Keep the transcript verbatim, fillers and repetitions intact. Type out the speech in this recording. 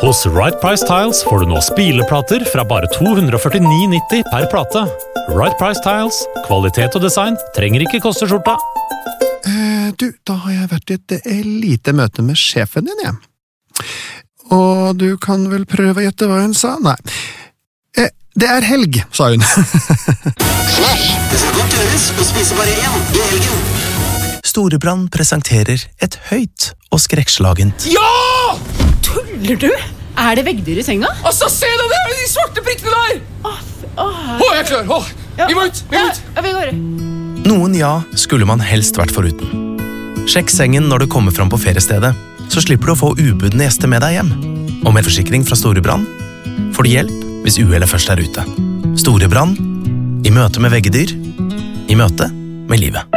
Hos Right Price Tiles får du nå spileplater fra bare to hundre førtini kroner nitti per plate. Right Price Tiles, kvalitet og design trenger ikke koste skjorta. Eh, du, da har jeg vært i et eh, lite møte med sjefen din, jeg. Og du kan vel prøve å gjette hva hun sa? Nei. Eh, det er helg, sa hun. Smert, det skal godt gjøres å spise bare én i helgen. Storebrand presenterer et høyt og skrekkslagent. Ja! Tuller du? Er det veggdyr i senga? Altså, se deg der, de svarte prikkene der! Åh, åh, Å, jeg er klar, åh, ja. vi må ut, vi må ut! Ja, vi går. Noen ja skulle man helst vært foruten. Sjekk sengen når du kommer fram på feriestedet, så slipper du å få ubudne gjester med deg hjem. Og med forsikring fra Storebrand får du hjelp hvis uhellet først er ute. Storebrand, i møte med veggedyr, i møte med livet.